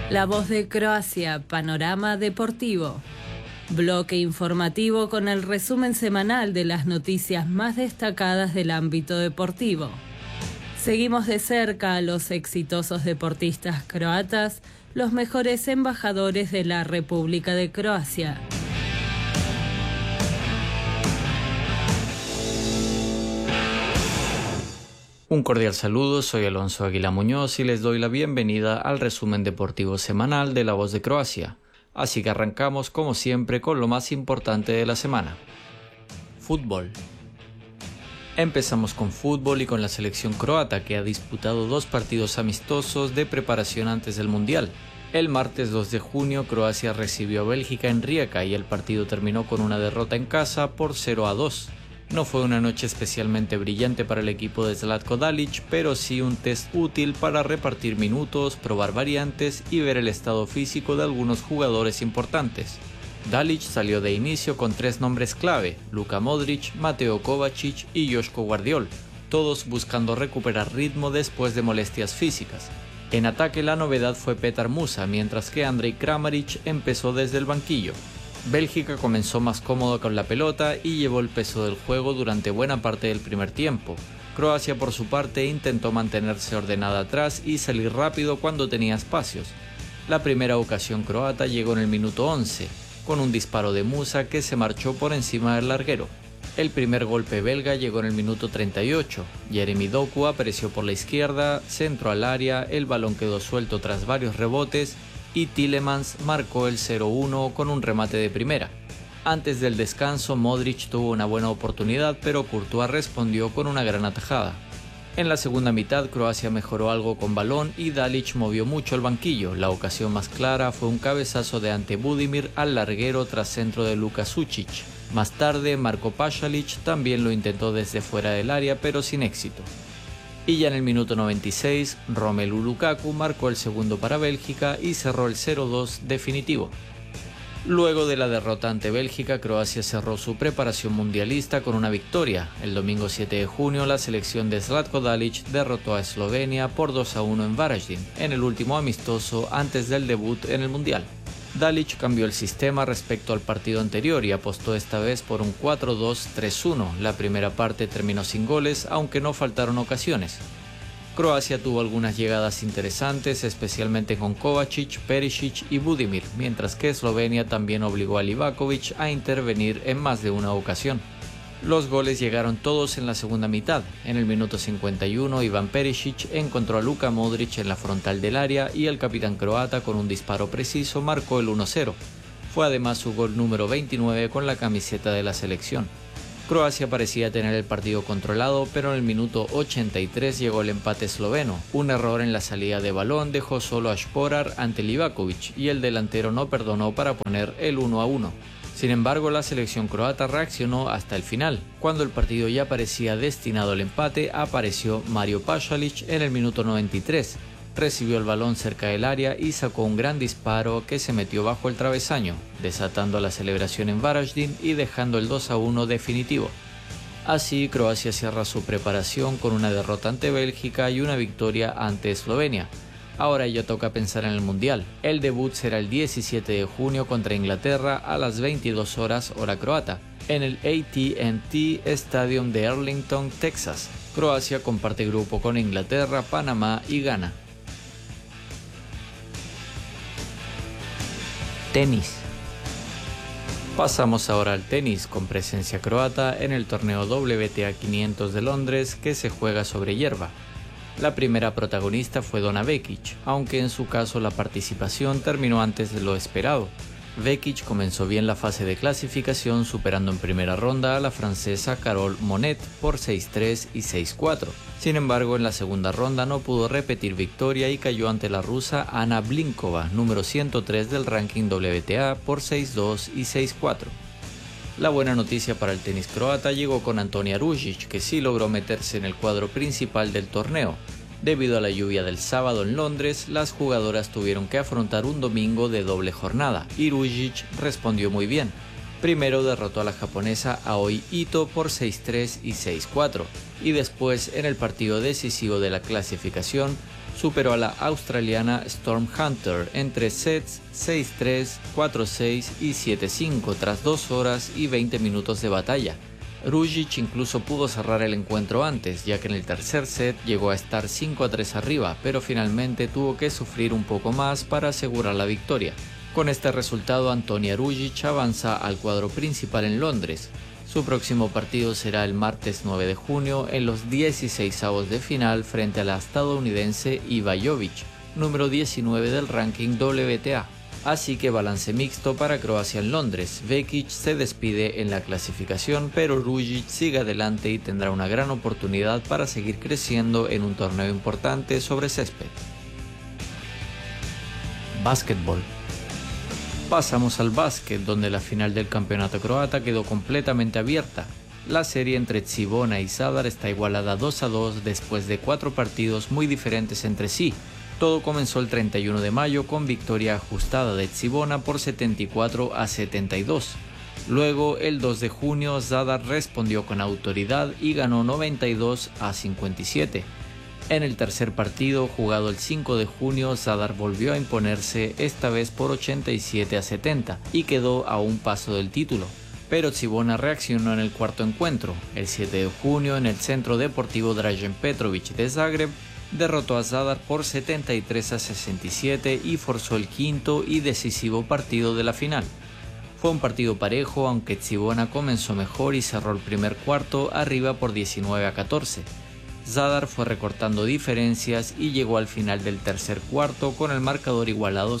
La Voz de Croacia, panorama deportivo. Bloque informativo con el resumen semanal de las noticias más destacadas del ámbito deportivo. Seguimos de cerca a los exitosos deportistas croatas, los mejores embajadores de la República de Croacia. Un cordial saludo, soy Alonso Aguilar Muñoz y les doy la bienvenida al resumen deportivo semanal de La Voz de Croacia. Así que arrancamos como siempre con lo más importante de la semana. Fútbol. Empezamos con fútbol y con la selección croata que ha disputado 2 partidos amistosos de preparación antes del Mundial. El martes 2 de junio Croacia recibió a Bélgica en Rijeka y el partido terminó con una derrota en casa por 0-2. No fue una noche especialmente brillante para el equipo de Zlatko Dalic, pero sí un test útil para repartir minutos, probar variantes y ver el estado físico de algunos jugadores importantes. Dalic salió de inicio con 3 nombres clave: Luka Modric, Mateo Kovacic y Joško Gvardiol, todos buscando recuperar ritmo después de molestias físicas. En ataque la novedad fue Petar Musa, mientras que Andrej Kramaric empezó desde el banquillo. Bélgica comenzó más cómodo con la pelota y llevó el peso del juego durante buena parte del primer tiempo. Croacia por su parte intentó mantenerse ordenada atrás y salir rápido cuando tenía espacios. La primera ocasión croata llegó en el minuto 11, con un disparo de Musa que se marchó por encima del larguero. El primer golpe belga llegó en el minuto 38, Jeremy Doku apareció por la izquierda, centro al área, el balón quedó suelto tras varios rebotes y Tielemans marcó el 0-1 con un remate de primera. Antes del descanso Modric tuvo una buena oportunidad, pero Courtois respondió con una gran atajada. En la segunda mitad Croacia mejoró algo con balón y Dalic movió mucho el banquillo. La ocasión más clara fue un cabezazo de Ante Budimir al larguero tras centro de Luka Sučić. Más tarde Marko Pasalic también lo intentó desde fuera del área, pero sin éxito. Y ya en el minuto 96, Romelu Lukaku marcó el segundo para Bélgica y cerró el 0-2 definitivo. Luego de la derrota ante Bélgica, Croacia cerró su preparación mundialista con una victoria. El domingo 7 de junio, la selección de Zlatko Dalic derrotó a Eslovenia por 2-1 en Varaždin, en el último amistoso antes del debut en el Mundial. Dalic cambió el sistema respecto al partido anterior y apostó esta vez por un 4-2-3-1. La primera parte terminó sin goles, aunque no faltaron ocasiones. Croacia tuvo algunas llegadas interesantes, especialmente con Kovacic, Perisic y Budimir, mientras que Eslovenia también obligó a Livakovic a intervenir en más de una ocasión. Los goles llegaron todos en la segunda mitad. En el minuto 51, Ivan Perisic encontró a Luka Modric en la frontal del área y el capitán croata con un disparo preciso marcó el 1-0. Fue además su gol número 29 con la camiseta de la selección. Croacia parecía tener el partido controlado, pero en el minuto 83 llegó el empate esloveno. Un error en la salida de balón dejó solo a Šporar ante Livakovic y el delantero no perdonó para poner el 1-1. Sin embargo, la selección croata reaccionó hasta el final. Cuando el partido ya parecía destinado al empate, apareció Mario Pasalic en el minuto 93. Recibió el balón cerca del área y sacó un gran disparo que se metió bajo el travesaño, desatando la celebración en Varaždin y dejando el 2-1 definitivo. Así, Croacia cierra su preparación con una derrota ante Bélgica y una victoria ante Eslovenia. Ahora ya toca pensar en el Mundial. El debut será el 17 de junio contra Inglaterra a las 22 horas hora croata, en el AT&T Stadium de Arlington, Texas. Croacia comparte grupo con Inglaterra, Panamá y Ghana. Tenis. Pasamos ahora al tenis con presencia croata en el torneo WTA 500 de Londres que se juega sobre hierba. La primera protagonista fue Donna Vekic, aunque en su caso la participación terminó antes de lo esperado. Vekic comenzó bien la fase de clasificación superando en primera ronda a la francesa Carole Monet por 6-3 y 6-4. Sin embargo, en la segunda ronda no pudo repetir victoria y cayó ante la rusa Ana Blinkova, número 103 del ranking WTA, por 6-2 y 6-4. La buena noticia para el tenis croata llegó con Antonia Ružić, que sí logró meterse en el cuadro principal del torneo. Debido a la lluvia del sábado en Londres, las jugadoras tuvieron que afrontar un domingo de doble jornada, y Ružić respondió muy bien. Primero derrotó a la japonesa Aoi Ito por 6-3 y 6-4, y después, en el partido decisivo de la clasificación, superó a la australiana Storm Hunter en 3 sets, 6-3, 4-6 y 7-5 tras 2 horas y 20 minutos de batalla. Ružić incluso pudo cerrar el encuentro antes, ya que en el tercer set llegó a estar 5-3 arriba, pero finalmente tuvo que sufrir un poco más para asegurar la victoria. Con este resultado, Antonia Ružić avanza al cuadro principal en Londres. Su próximo partido será el martes 9 de junio en los 16avos de final frente a la estadounidense Iva Jovic, número 19 del ranking WTA. Así que balance mixto para Croacia en Londres. Vekic se despide en la clasificación, pero Ružić sigue adelante y tendrá una gran oportunidad para seguir creciendo en un torneo importante sobre césped. Básquetbol. Pasamos al básquet, donde la final del campeonato croata quedó completamente abierta. La serie entre Cibona y Zadar está igualada 2-2 después de 4 partidos muy diferentes entre sí. Todo comenzó el 31 de mayo con victoria ajustada de Cibona por 74-72. Luego, el 2 de junio, Zadar respondió con autoridad y ganó 92-57. En el tercer partido, jugado el 5 de junio, Zadar volvió a imponerse, esta vez por 87-70, y quedó a un paso del título. Pero Cibona reaccionó en el cuarto encuentro. El 7 de junio, en el Centro Deportivo Dražen Petrović de Zagreb, derrotó a Zadar por 73-67 y forzó el quinto y decisivo partido de la final. Fue un partido parejo, aunque Cibona comenzó mejor y cerró el primer cuarto arriba por 19-14. Zadar fue recortando diferencias y llegó al final del tercer cuarto con el marcador igualado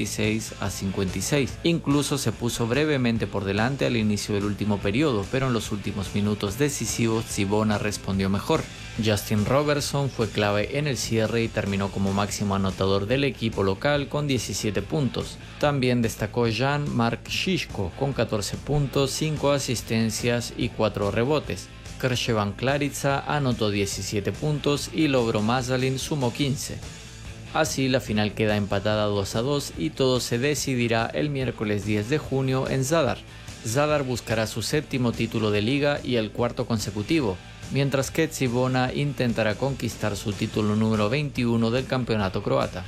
56-56. Incluso se puso brevemente por delante al inicio del último periodo, pero en los últimos minutos decisivos Cibona respondió mejor. Justin Robertson fue clave en el cierre y terminó como máximo anotador del equipo local con 17 puntos. También destacó Jan-Mark Šiško con 14 puntos, 5 asistencias y 4 rebotes. Krševan Klarica anotó 17 puntos y Lovro Mazalin sumó 15. Así la final queda empatada 2-2 y todo se decidirá el miércoles 10 de junio en Zadar. Zadar buscará su séptimo título de liga y el cuarto consecutivo, mientras que Cibona intentará conquistar su título número 21 del campeonato croata.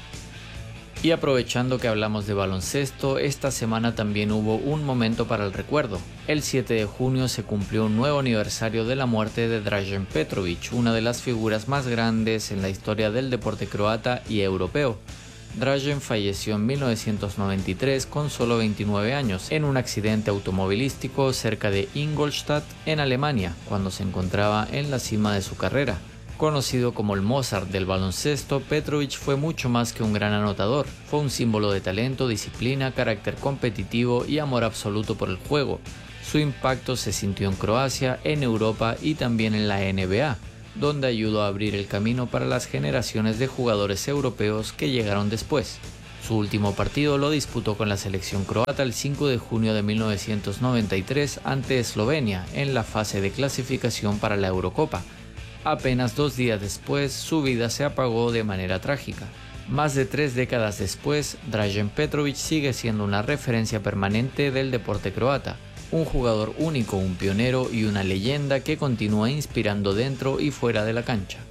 Y aprovechando que hablamos de baloncesto, esta semana también hubo un momento para el recuerdo. El 7 de junio se cumplió un nuevo aniversario de la muerte de Dražen Petrović, una de las figuras más grandes en la historia del deporte croata y europeo. Dražen falleció en 1993 con solo 29 años en un accidente automovilístico cerca de Ingolstadt, en Alemania, cuando se encontraba en la cima de su carrera. Conocido como el Mozart del baloncesto, Petrović fue mucho más que un gran anotador. Fue un símbolo de talento, disciplina, carácter competitivo y amor absoluto por el juego. Su impacto se sintió en Croacia, en Europa y también en la NBA, donde ayudó a abrir el camino para las generaciones de jugadores europeos que llegaron después. Su último partido lo disputó con la selección croata el 5 de junio de 1993 ante Eslovenia en la fase de clasificación para la Eurocopa. Apenas 2 días después, su vida se apagó de manera trágica. Más de 3 décadas después, Dražen Petrović sigue siendo una referencia permanente del deporte croata, un jugador único, un pionero y una leyenda que continúa inspirando dentro y fuera de la cancha.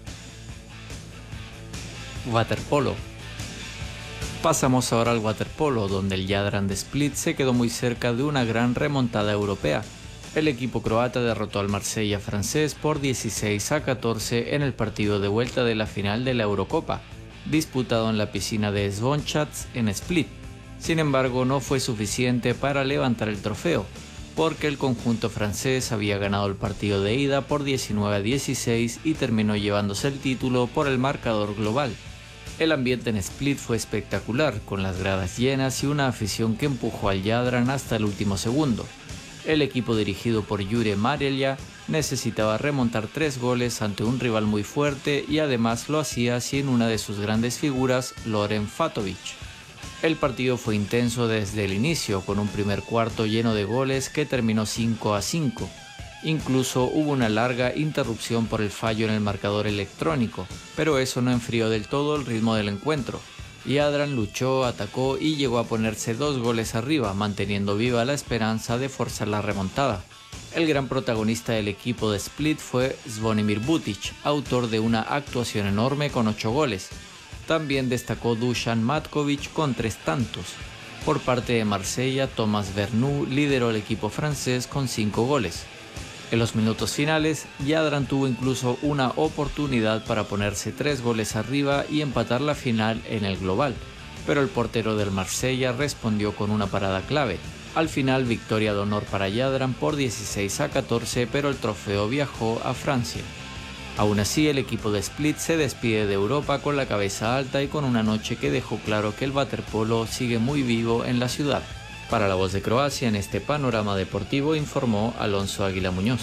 Waterpolo. Pasamos ahora al waterpolo, donde el Jadran de Split se quedó muy cerca de una gran remontada europea. El equipo croata derrotó al Marsella francés por 16-14 en el partido de vuelta de la final de la Eurocopa, disputado en la piscina de Zvončac en Split. Sin embargo, no fue suficiente para levantar el trofeo, porque el conjunto francés había ganado el partido de ida por 19-16 y terminó llevándose el título por el marcador global. El ambiente en Split fue espectacular, con las gradas llenas y una afición que empujó al Jadran hasta el último segundo. El equipo dirigido por Jure Marelja necesitaba remontar 3 goles ante un rival muy fuerte y además lo hacía sin una de sus grandes figuras, Loren Fatovic. El partido fue intenso desde el inicio, con un primer cuarto lleno de goles que terminó 5-5. Incluso hubo una larga interrupción por el fallo en el marcador electrónico, pero eso no enfrió del todo el ritmo del encuentro. Jadran luchó, atacó y llegó a ponerse 2 goles arriba, manteniendo viva la esperanza de forzar la remontada. El gran protagonista del equipo de Split fue Zvonimir Butic, autor de una actuación enorme con 8 goles. También destacó Dusan Matkovic con 3 tantos. Por parte de Marsella, Thomas Vernou lideró el equipo francés con 5 goles. En los minutos finales, Jadran tuvo incluso una oportunidad para ponerse 3 goles arriba y empatar la final en el global, pero el portero del Marsella respondió con una parada clave. Al final, victoria de honor para Jadran por 16-14, pero el trofeo viajó a Francia. Aún así, el equipo de Split se despide de Europa con la cabeza alta y con una noche que dejó claro que el waterpolo sigue muy vivo en la ciudad. Para La Voz de Croacia, en este panorama deportivo, informó Alonso Águila Muñoz.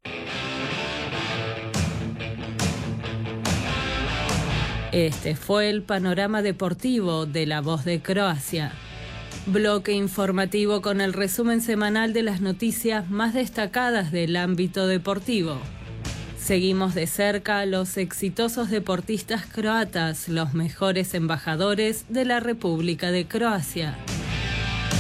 Este fue el panorama deportivo de La Voz de Croacia. Bloque informativo con el resumen semanal de las noticias más destacadas del ámbito deportivo. Seguimos de cerca a los exitosos deportistas croatas, los mejores embajadores de la República de Croacia.